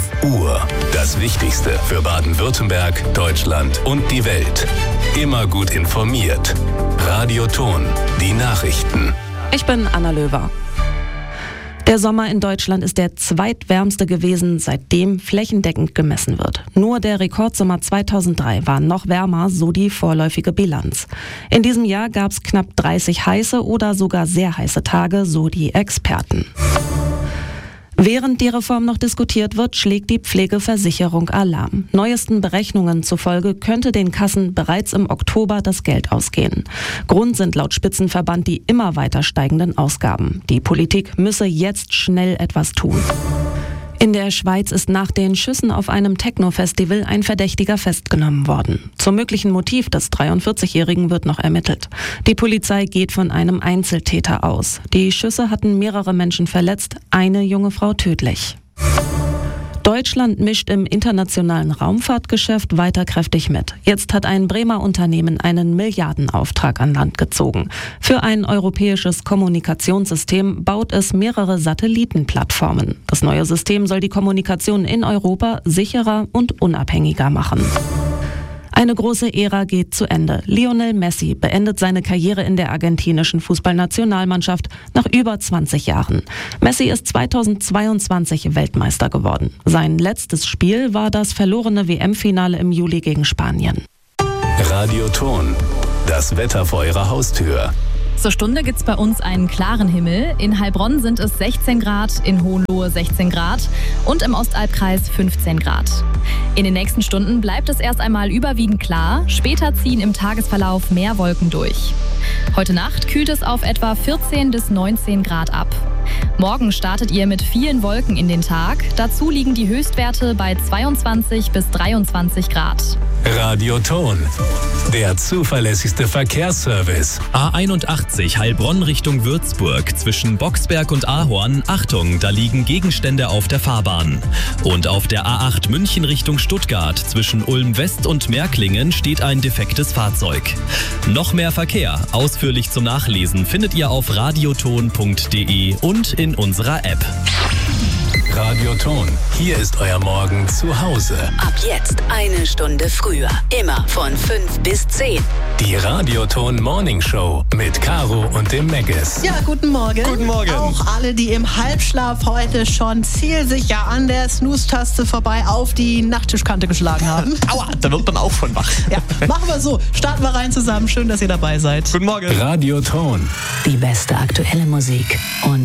Uhr. Das Wichtigste für Baden-Württemberg, Deutschland und die Welt. Immer gut informiert. Radioton. Die Nachrichten. Ich bin Anna Löwer. Der Sommer in Deutschland ist der zweitwärmste gewesen, seitdem flächendeckend gemessen wird. Nur der Rekordsommer 2003 war noch wärmer, so die vorläufige Bilanz. In diesem Jahr gab es knapp 30 heiße oder sogar sehr heiße Tage, so die Experten. Während die Reform noch diskutiert wird, schlägt die Pflegeversicherung Alarm. Neuesten Berechnungen zufolge könnte den Kassen bereits im Oktober das Geld ausgehen. Grund sind laut Spitzenverband die immer weiter steigenden Ausgaben. Die Politik müsse jetzt schnell etwas tun. In der Schweiz ist nach den Schüssen auf einem Techno-Festival ein Verdächtiger festgenommen worden. Zum möglichen Motiv des 43-Jährigen wird noch ermittelt. Die Polizei geht von einem Einzeltäter aus. Die Schüsse hatten mehrere Menschen verletzt, eine junge Frau tödlich. Deutschland mischt im internationalen Raumfahrtgeschäft weiter kräftig mit. Jetzt hat ein Bremer Unternehmen einen Milliardenauftrag an Land gezogen. Für ein europäisches Kommunikationssystem baut es mehrere Satellitenplattformen. Das neue System soll die Kommunikation in Europa sicherer und unabhängiger machen. Eine große Ära geht zu Ende. Lionel Messi beendet seine Karriere in der argentinischen Fußballnationalmannschaft nach über 20 Jahren. Messi ist 2022 Weltmeister geworden. Sein letztes Spiel war das verlorene WM-Finale im Juli gegen Spanien. Radioton. Das Wetter vor Ihrer Haustür. Zur Stunde gibt's bei uns einen klaren Himmel. In Heilbronn sind es 16 Grad, in Hohenlohe 16 Grad und im Ostalbkreis 15 Grad. In den nächsten Stunden bleibt es erst einmal überwiegend klar. Später ziehen im Tagesverlauf mehr Wolken durch. Heute Nacht kühlt es auf etwa 14 bis 19 Grad ab. Morgen startet ihr mit vielen Wolken in den Tag. Dazu liegen die Höchstwerte bei 22 bis 23 Grad. Radioton. Der zuverlässigste Verkehrsservice. A81 Heilbronn Richtung Würzburg. Zwischen Boxberg und Ahorn. Achtung, da liegen Gegenstände auf der Fahrbahn. Und auf der A8 München Richtung Stuttgart. Zwischen Ulm West und Märklingen steht ein defektes Fahrzeug. Noch mehr Verkehr, ausführlich zum Nachlesen, findet ihr auf radioton.de und in unserer App. Radioton. Hier ist euer Morgen zu Hause. Ab jetzt eine Stunde früher. Immer von 5 bis 10. Die Radioton Morning Show mit Caro und dem Meggis. Ja, guten Morgen. Guten Morgen. Auch alle, die im Halbschlaf heute schon zielsicher an der Snooze-Taste vorbei auf die Nachttischkante geschlagen haben. Aua, da wird man auch von wach. Ja, machen wir so. Starten wir rein zusammen. Schön, dass ihr dabei seid. Guten Morgen. Radioton. Die beste aktuelle Musik und